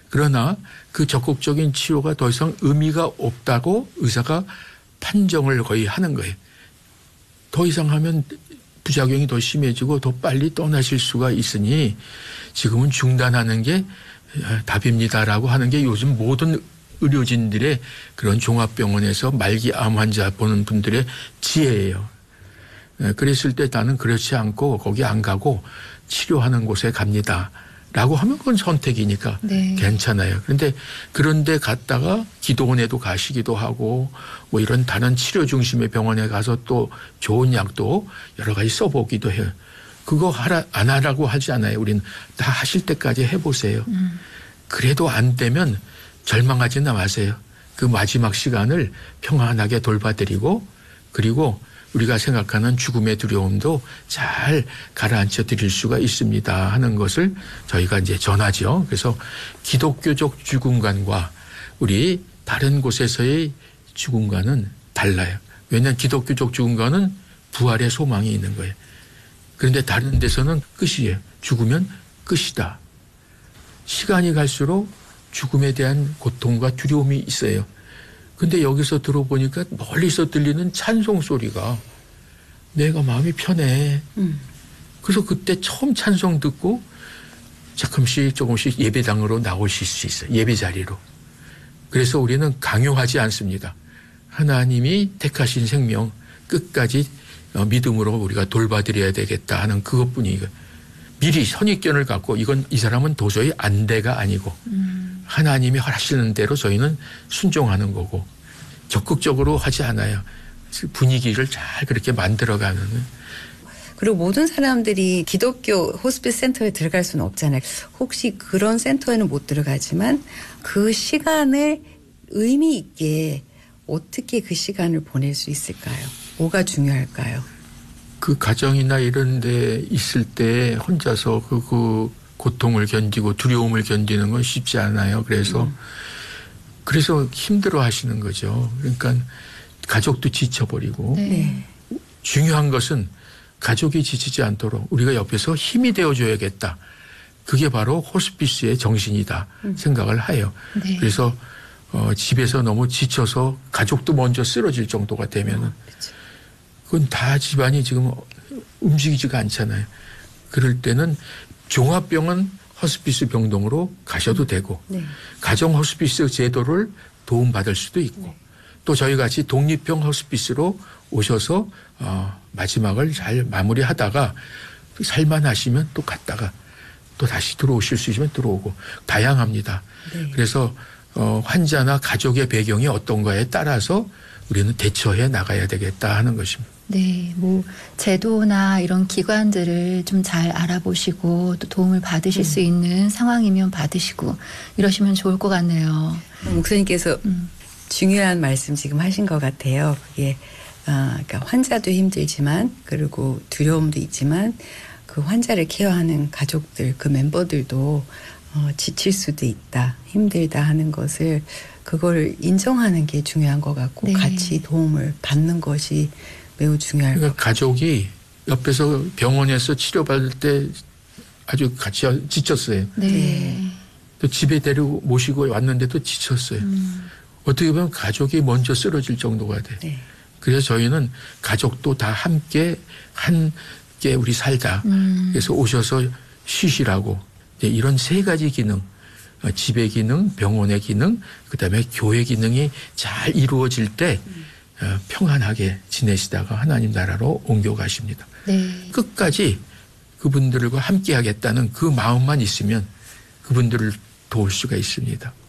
그러나 그 적극적인 치료가 더 이상 의미가 없다고 의사가 판정을 거의 하는 거예요. 더 이상 하면 부작용이 더 심해지고 더 빨리 떠나실 수가 있으니 지금은 중단하는 게 답입니다라고 하는 게 요즘 모든 의료진들의 그런 종합병원에서 말기 암 환자 보는 분들의 지혜예요. 그랬을 때 나는 그렇지 않고 거기 안 가고 치료하는 곳에 갑니다. 라고 하면 그건 선택이니까 네. 괜찮아요. 그런데 그런데 갔다가 기도원에도 가시기도 하고 뭐 이런 다른 치료 중심의 병원에 가서 또 좋은 약도 여러 가지 써보기도 해요. 그거 안 하라고 하지 않아요. 우리는 다 하실 때까지 해보세요. 그래도 안 되면 절망하지는 마세요. 그 마지막 시간을 평안하게 돌봐드리고 그리고 우리가 생각하는 죽음의 두려움도 잘 가라앉혀 드릴 수가 있습니다 하는 것을 저희가 이제 전하죠. 그래서 기독교적 죽음관과 우리 다른 곳에서의 죽음관은 달라요. 왜냐하면 기독교적 죽음관은 부활의 소망이 있는 거예요. 그런데 다른 데서는 끝이에요. 죽으면 끝이다. 시간이 갈수록 죽음에 대한 고통과 두려움이 있어요. 근데 여기서 들어보니까 멀리서 들리는 찬송 소리가 내가 마음이 편해. 그래서 그때 처음 찬송 듣고 조금씩 예배당으로 나오실 수 있어요. 예배 자리로. 그래서 우리는 강요하지 않습니다. 하나님이 택하신 생명 끝까지 믿음으로 우리가 돌봐드려야 되겠다 하는 그것뿐이에요. 미리 선입견을 갖고 이 사람은 도저히 안 돼가 아니고 하나님이 하시는 대로 저희는 순종하는 거고 적극적으로 하지 않아요. 분위기를 잘 그렇게 만들어가는. 그리고 모든 사람들이 기독교 호스피스 센터에 들어갈 수는 없잖아요. 혹시 그런 센터에는 못 들어가지만 그 시간을 의미 있게 어떻게 그 시간을 보낼 수 있을까요? 뭐가 중요할까요? 그 가정이나 이런 데 있을 때 혼자서 그 고통을 견디고 두려움을 견디는 건 쉽지 않아요. 그래서 힘들어 하시는 거죠. 그러니까 가족도 지쳐버리고. 네. 중요한 것은 가족이 지치지 않도록 우리가 옆에서 힘이 되어줘야겠다. 그게 바로 호스피스의 정신이다 생각을 해요. 네. 그래서 집에서 너무 지쳐서 가족도 먼저 쓰러질 정도가 되면은 그건 다 집안이 지금 움직이지가 않잖아요. 그럴 때는 종합병원 호스피스 병동으로 가셔도 되고 네. 가정 호스피스 제도를 도움받을 수도 있고 네. 또 저희 같이 독립형 호스피스로 오셔서 마지막을 잘 마무리하다가 살만하시면 또 갔다가 또 다시 들어오실 수 있으면 들어오고 다양합니다. 네. 그래서 환자나 가족의 배경이 어떤가에 따라서 우리는 대처해 나가야 되겠다 하는 것입니다. 네, 제도나 이런 기관들을 좀 잘 알아보시고 또 도움을 받으실 수 있는 상황이면 받으시고 이러시면 좋을 것 같네요. 목사님께서 중요한 말씀 지금 하신 것 같아요. 그게 그러니까 환자도 힘들지만 그리고 두려움도 있지만 그 환자를 케어하는 가족들, 그 멤버들도 지칠 수도 있다, 힘들다 하는 것을 그걸 인정하는 게 중요한 것 같고 네. 같이 도움을 받는 것이 매우 중요할 것 같아요. 가족이 옆에서 병원에서 치료받을 때 아주 같이 지쳤어요. 네. 또 집에 데리고 모시고 왔는데도 지쳤어요. 어떻게 보면 가족이 먼저 쓰러질 정도가 돼. 네. 그래서 저희는 가족도 다 함께 우리 살자. 그래서 오셔서 쉬시라고 이런 세 가지 기능, 집의 기능, 병원의 기능, 그다음에 교회 기능이 잘 이루어질 때 평안하게 지내시다가 하나님 나라로 옮겨가십니다. 네. 끝까지 그분들과 함께 하겠다는 그 마음만 있으면 그분들을 도울 수가 있습니다.